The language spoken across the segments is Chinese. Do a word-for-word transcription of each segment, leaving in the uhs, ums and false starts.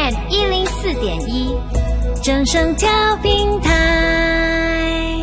M 一零四点一，正声调频台。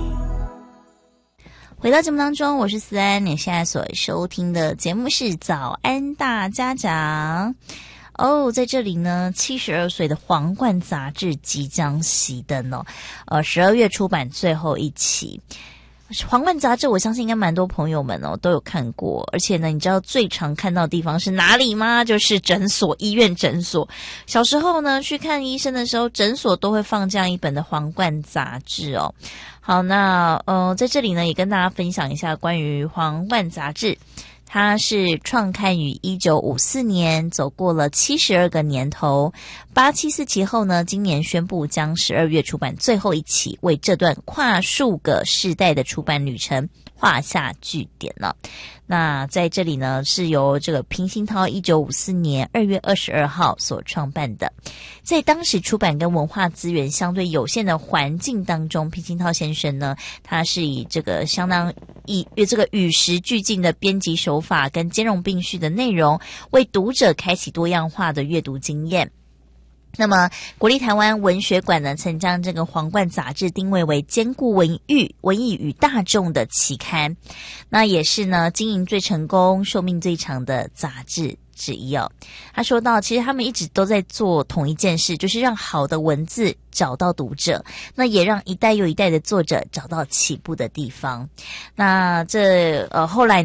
回到节目当中，我是思安，你现在所收听的节目是早安大家长。哦，在这里呢，七十二岁的皇冠杂志即将熄灯哦，呃，十二月出版最后一期。皇冠杂志我相信应该蛮多朋友们哦都有看过，而且呢你知道最常看到的地方是哪里吗？就是诊所，医院诊所。小时候呢去看医生的时候，诊所都会放这样一本的皇冠杂志哦。好，那呃在这里呢也跟大家分享一下关于皇冠杂志。它是创刊于一九五四年，走过了七十二个年头。八七四期后呢，今年宣布将十二月出版最后一期，为这段跨数个世代的出版旅程画下句点了。那在这里呢，是由这个平鑫涛一九五四年二月二十二号所创办的。在当时出版跟文化资源相对有限的环境当中，平鑫涛先生呢，他是以这个相当以这个与时俱进的编辑手法跟兼容并蓄的内容，为读者开启多样化的阅读经验。那么国立台湾文学馆呢，曾将这个皇冠杂志定位为兼顾文艺文艺与大众的期刊，那也是呢经营最成功、寿命最长的杂志之一哦。他说到，其实他们一直都在做同一件事，就是让好的文字找到读者，那也让一代又一代的作者找到起步的地方。那这呃后来